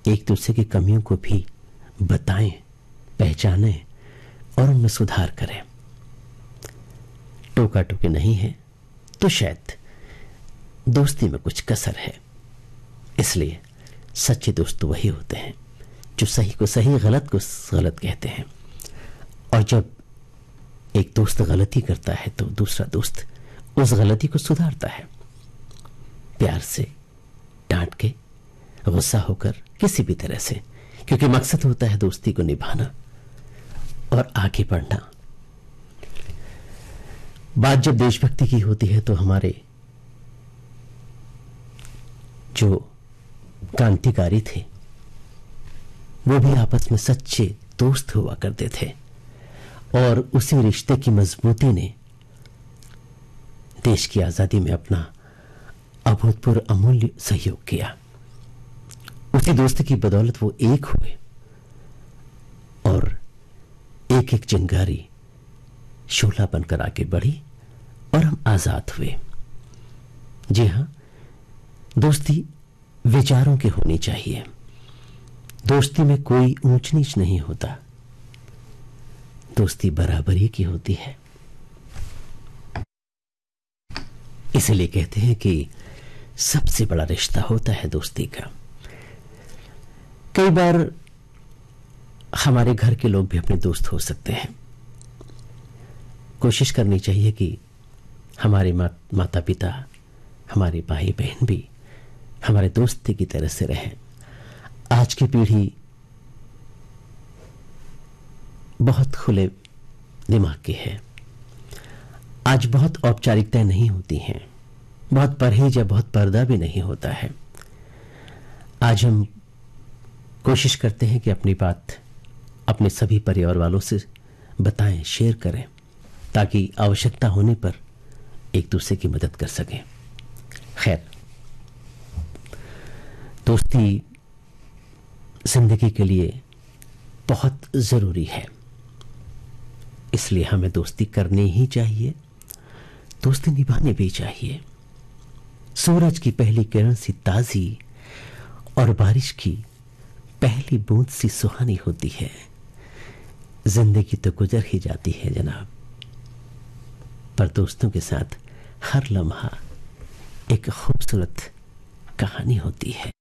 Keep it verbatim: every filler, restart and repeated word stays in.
एक दूसरे की कमियों को भी बताएं, पहचानें और उनमें सुधार करें। टोका टोकी नहीं है तो शायद दोस्ती में कुछ कसर है। इसलिए सच्चे दोस्त तो वही होते हैं जो सही को सही, गलत को गलत कहते हैं। और जब एक दोस्त गलती करता है तो दूसरा दोस्त उस गलती को सुधारता है, प्यार से, डांट के, गुस्सा होकर, किसी भी तरह से, क्योंकि मकसद होता है दोस्ती को निभाना और आगे बढ़ना। बात जब देशभक्ति की होती है तो हमारे जो क्रांतिकारी थे वो भी आपस में सच्चे दोस्त हुआ करते थे और उसी रिश्ते की मजबूती ने देश की आजादी में अपना अभूतपूर्व अमूल्य सहयोग किया। उसी दोस्ती की बदौलत वो एक हुए और एक एक चिंगारी शोला बनकर आगे बढ़ी और हम आजाद हुए। जी हां, दोस्ती विचारों की होनी चाहिए। दोस्ती में कोई ऊंच नीच नहीं होता, दोस्ती बराबरी की होती है। इसलिए कहते हैं कि सबसे बड़ा रिश्ता होता है दोस्ती का। कई बार हमारे घर के लोग भी अपने दोस्त हो सकते हैं। कोशिश करनी चाहिए कि हमारे मा, माता पिता, हमारे भाई बहन भी हमारे दोस्ती की तरह से रहें। आज की पीढ़ी बहुत खुले दिमाग की है। आज बहुत औपचारिकताएं नहीं होती हैं, बहुत परहेज या बहुत पर्दा भी नहीं होता है। आज हम कोशिश करते हैं कि अपनी बात अपने सभी परिवार वालों से बताएं, शेयर करें, ताकि आवश्यकता होने पर एक दूसरे की मदद कर सकें। खैर, दोस्ती जिंदगी के लिए बहुत जरूरी है, इसलिए हमें दोस्ती करनी ही चाहिए, दोस्ती निभानी भी चाहिए। सूरज की पहली किरण सी ताजी और बारिश की पहली बूंद सी सुहानी होती है। जिंदगी तो गुजर ही जाती है जनाब, पर दोस्तों के साथ हर लम्हा एक खूबसूरत कहानी होती है।